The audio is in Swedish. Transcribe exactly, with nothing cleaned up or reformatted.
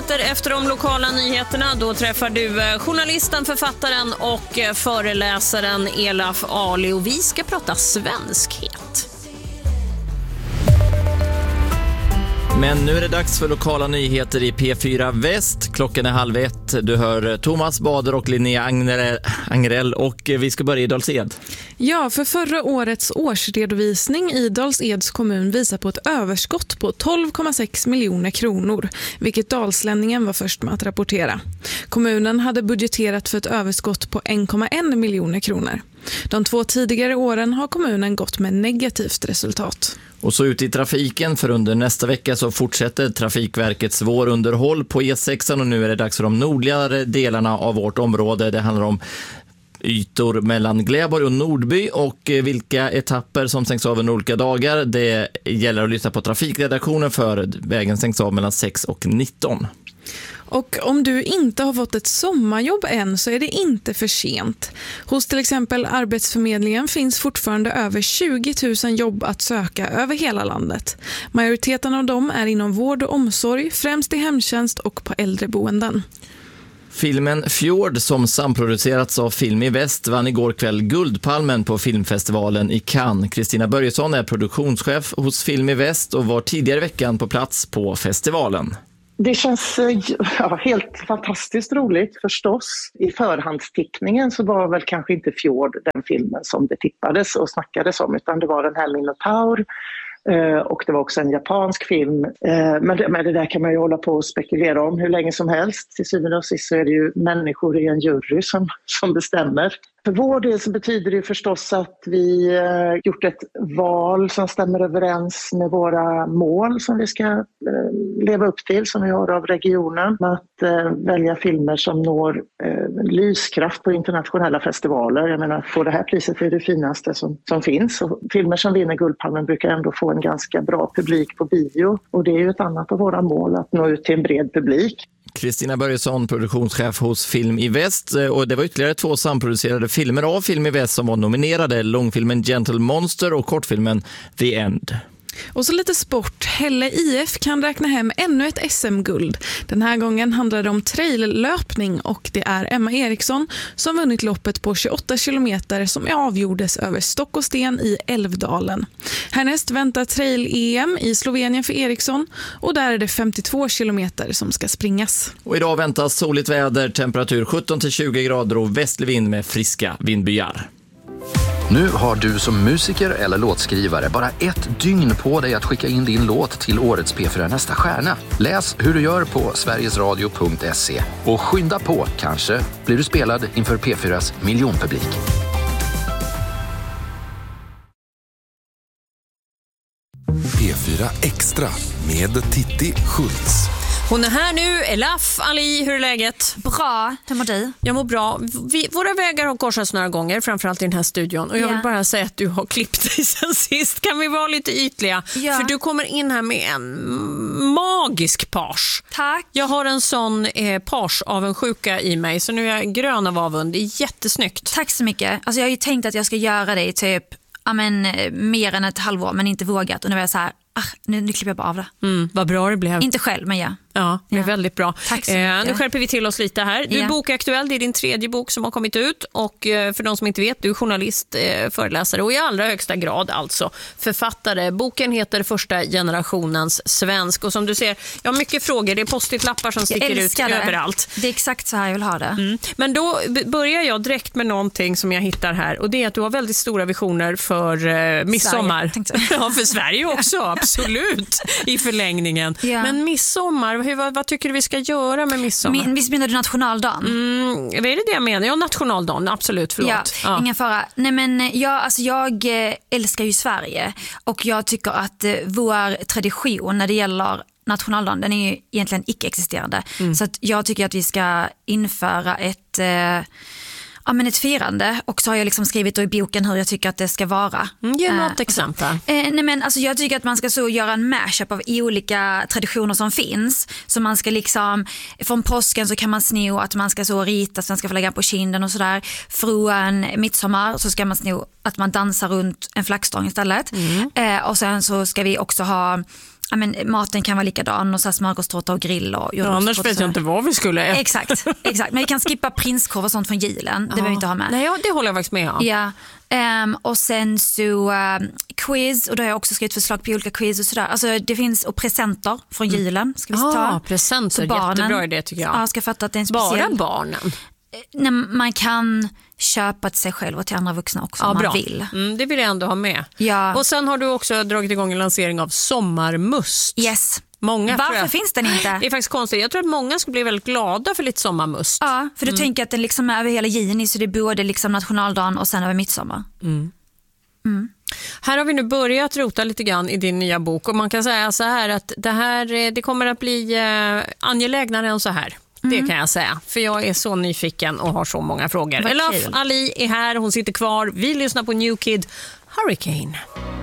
minuter efter de lokala nyheterna. Då träffar du journalisten, författaren och föreläsaren Elaf Ali. Och vi ska prata svenskhet. Men nu är det dags för lokala nyheter i P fyra Väst. Klockan är halv ett. Du hör Thomas Bader och Linnea Angrell och vi ska börja i Dals-Ed. Ja, för förra årets årsredovisning i Dals-Eds kommun visar på ett överskott på tolv komma sex miljoner kronor, vilket Dalslänningen var först med att rapportera. Kommunen hade budgeterat för ett överskott på en komma en miljoner kronor. De två tidigare åren har kommunen gått med negativt resultat. Och så ut i trafiken, för under nästa vecka så fortsätter Trafikverkets vårunderhåll på E sex och nu är det dags för de nordligare delarna av vårt område. Det handlar om ytor mellan Gläborg och Nordby och vilka etapper som stängs av under olika dagar. Det gäller att lyssna på trafikredaktionen för vägen stängs av mellan sex och nitton. Och om du inte har fått ett sommarjobb än så är det inte för sent. Hos till exempel Arbetsförmedlingen finns fortfarande över tjugo tusen jobb att söka över hela landet. Majoriteten av dem är inom vård och omsorg, främst i hemtjänst och på äldreboenden. Filmen Fjord, som samproducerats av Film i Väst, vann igår kväll Guldpalmen på filmfestivalen i Cannes. Kristina Börjesson är produktionschef hos Film i Väst och var tidigare i veckan på plats på festivalen. Det känns ja, helt fantastiskt roligt förstås. I förhandstickningen så var väl kanske inte Fjord den filmen som det tippades och snackades om, utan det var den här Minotaur. Och det var också en japansk film. Men det, men det där kan man ju hålla på och spekulera om hur länge som helst. Till syvende och sist så är det ju människor i en jury som, som bestämmer. För vår del så betyder det förstås att vi gjort ett val som stämmer överens med våra mål som vi ska leva upp till, som vi har av regionen. Att välja filmer som når lyskraft på internationella festivaler. Jag menar, få det här priset är det finaste som, som finns. Och filmer som vinner Guldpalmen brukar ändå få en ganska bra publik på bio. Och det är ju ett annat av våra mål, att nå ut till en bred publik. Kristina Börjesson, produktionschef hos Film i Väst, och det var ytterligare två samproducerade filmer av Film i Väst som var nominerade, långfilmen Gentle Monster och kortfilmen The End. Och så lite sport. Hälle I F kan räkna hem ännu ett S M-guld. Den här gången handlar det om traillöpning och det är Emma Eriksson som vunnit loppet på tjugoåtta kilometer som avgjordes över stock och sten i Älvdalen. Härnäst väntar trail-E M i Slovenien för Eriksson och där är det femtiotvå kilometer som ska springas. Och idag väntas soligt väder, temperatur sjutton till tjugo grader och västlig vind med friska vindbyar. Nu har du som musiker eller låtskrivare bara ett dygn på dig att skicka in din låt till årets P fyra Nästa stjärna. Läs hur du gör på sverigesradio punkt se och skynda på, kanske blir du spelad inför P fyras miljonpublik. P fyra Extra med Titti Schultz. Hon är här nu, Elaf Ali, hur är läget? Bra, hur mår du? Jag mår bra. Vi, våra vägar har korsats några gånger, framförallt i den här studion. Och jag vill ja. bara säga att du har klippt dig sen sist. Kan vi vara lite ytliga? Ja. För du kommer in här med en magisk page. Tack. Jag har en sån eh, page av en sjuka i mig, så nu är jag grön av avund. Det är jättesnyggt. Tack så mycket. Alltså jag har ju tänkt att jag ska göra det i typ ja, men, mer än ett halvår, men inte vågat. Och nu är jag så här, ah, nu, nu klipper jag bara av det. Mm, vad bra det blev. Inte själv, men ja. Ja, det är ja. väldigt bra. Tack så eh, mycket. nu skärper vi till oss lite här. Du är ja. bokaktuell, det är din tredje bok som har kommit ut. Och eh, för de som inte vet, du är journalist, eh, föreläsare och i allra högsta grad alltså författare. Boken heter Första generationens svensk. Och som du ser, jag har mycket frågor. Det är post-it-lappar som sticker ut det. överallt. Det är exakt så här jag vill ha det. Mm. Men då b- börjar jag direkt med någonting som jag hittar här. Och det är att du har väldigt stora visioner för eh, midsommar. Sverige, ja, för Sverige också, absolut. I förlängningen. Ja. Men midsommar, hur, vad, vad tycker du vi ska göra med midsommar? Min, visst menar du nationaldagen? Mm, vad är det det jag menar? Ja, nationaldagen, absolut, förlåt. Ja, ja. ingen fara. Nej, men jag, alltså jag älskar ju Sverige och jag tycker att vår tradition när det gäller nationaldagen, den är ju egentligen icke-existerande. Mm. Så att jag tycker att vi ska införa ett... Eh, Ja, men ett firande, och så har jag liksom skrivit då i boken hur jag tycker att det ska vara. Mm, ge något eh, exempel. Så, eh, nej men alltså jag tycker att man ska så göra en mashup av olika traditioner som finns. Så man ska liksom, från påsken så kan man sno att man ska så rita, så man ska få lägga på kinden och sådär. Från midsommar så ska man sno att man dansar runt en flaggstång istället. Mm. Eh, och sen så ska vi också ha ja, men, maten kan vara likadan och så här smörgåstårta och grill. Och ja, annars vet jag inte vad vi skulle äta. Exakt, exakt. Men vi kan skippa prinskorv och sånt från julen. Det behöver vi inte ha med. Nej, ja, det håller jag faktiskt med om. Ja. Um, och sen så uh, quiz, och då har jag också skrivit förslag på olika quiz och sådär. Alltså det finns, och presenter från julen ska vi ta. Ja, presenter, jättebra idé tycker jag. Ja, ska fatta att det är en speciell... Bara barnen? Nej, man kan köpa till sig själv och till andra vuxna också ja, om man bra. vill. Mm, det vill jag ändå ha med. Ja. Och sen har du också dragit igång en lansering av sommarmust. Yes. Många, Varför finns den inte? Det är faktiskt konstigt. Jag tror att många skulle bli väldigt glada för lite sommarmust. Ja, för du mm. tänker att den liksom är över hela juni, så det är både liksom nationaldagen och sen över midsommar. Mm. Mm. Här har vi nu börjat rota lite grann i din nya bok, och man kan säga så här att det här det kommer att bli eh, angelägnare än så här. Mm. Det kan jag säga, för jag är så nyfiken och har så många frågor. Elaf Ali är här, hon sitter kvar. Vi lyssnar på New Kid, Hurricane.